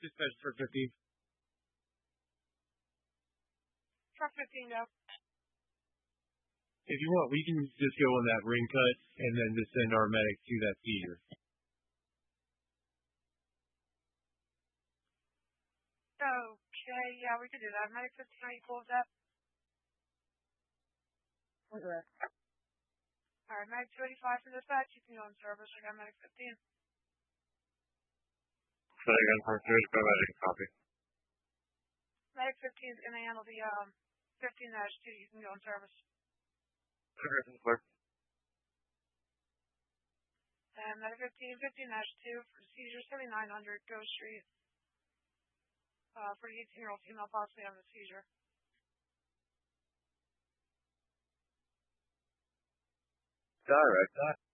Dispatch for 15. Truck 15, go. If you want, we can just go on that ring cut and then just send our medic to that seizure. Okay, yeah, we could do that. Medic 15, are you cool with that? Okay. All right, Medic 285 for dispatch. You can go in service. I got Medic 15. Say again, for 285, medic, copy. Medic 15 is going to handle the 15-2. You can go in service. Okay, clear. And Medic 15, 15-2 for seizure 7900 Ghost Street. For the 18-year-old female possibly having a seizure. Direct.